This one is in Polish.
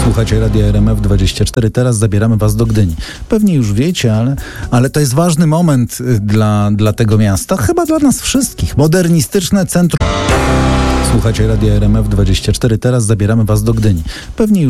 Słuchacie Radia RMF24. Teraz zabieramy was do Gdyni. Pewnie już wiecie, ale to jest ważny moment dla tego miasta. Chyba dla nas wszystkich. Modernistyczne centrum. Słuchacie Radia RMF24. Teraz zabieramy was do Gdyni. Pewnie już